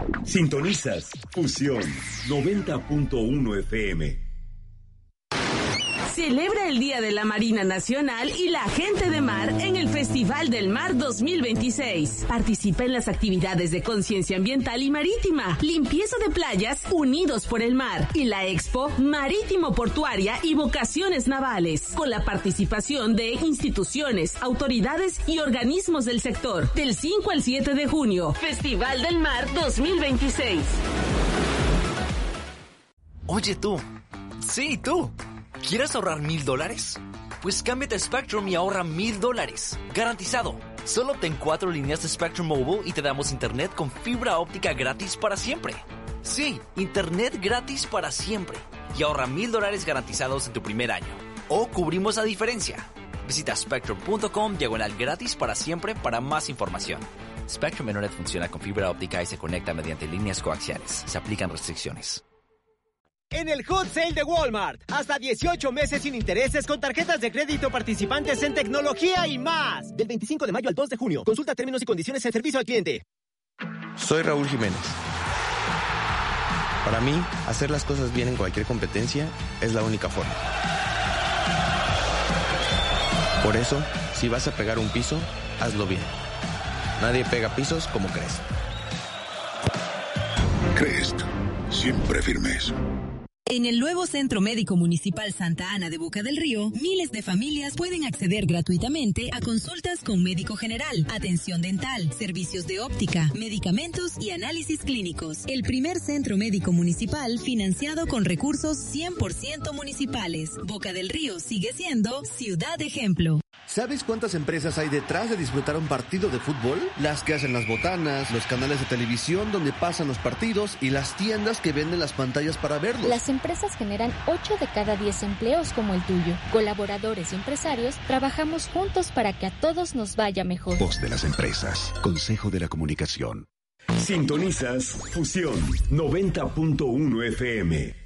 Sintonizas Fusión 90.1 FM. Celebra el Día de la Marina Nacional y la Gente de Mar en el Festival del Mar 2026. Participa en las actividades de conciencia ambiental y marítima, limpieza de playas, unidos por el mar, y la Expo Marítimo Portuaria y Vocaciones Navales, con la participación de instituciones, autoridades y organismos del sector. Del 5 al 7 de junio, Festival del Mar 2026. Oye tú, sí tú. ¿Quieres ahorrar $1,000? Pues cámbiate a Spectrum y ahorra $1,000. Garantizado. Solo obtén 4 líneas de Spectrum Mobile y te damos internet con fibra óptica gratis para siempre. Sí, internet gratis para siempre. Y ahorra $1,000 garantizados en tu primer año. O cubrimos la diferencia. Visita spectrum.com/gratis para siempre para más información. Spectrum Internet funciona con fibra óptica y se conecta mediante líneas coaxiales. Se aplican restricciones. En el Hot Sale de Walmart, hasta 18 meses sin intereses con tarjetas de crédito participantes en tecnología y más. Del 25 de mayo al 2 de junio. Consulta términos y condiciones en servicio al cliente. Soy Raúl Jiménez. Para mí, hacer las cosas bien en cualquier competencia es la única forma. Por eso, si vas a pegar un piso, hazlo bien. Nadie pega pisos como Crest. Crest, siempre firmes. En el nuevo Centro Médico Municipal Santa Ana de Boca del Río, miles de familias pueden acceder gratuitamente a consultas con médico general, atención dental, servicios de óptica, medicamentos y análisis clínicos. El primer centro médico municipal financiado con recursos 100% municipales. Boca del Río sigue siendo ciudad ejemplo. ¿Sabes cuántas empresas hay detrás de disfrutar un partido de fútbol? Las que hacen las botanas, los canales de televisión donde pasan los partidos y las tiendas que venden las pantallas para verlos. Las empresas generan 8 de cada 10 empleos como el tuyo. Colaboradores y empresarios trabajamos juntos para que a todos nos vaya mejor. Voz de las empresas. Consejo de la Comunicación. Sintonizas Fusión 90.1 FM.